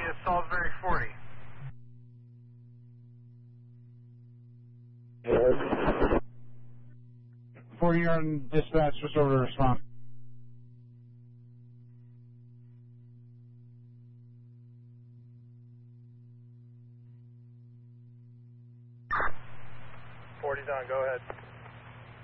is Salisbury 40. 40, you're on dispatch, just over to respond. Forty's on, go ahead.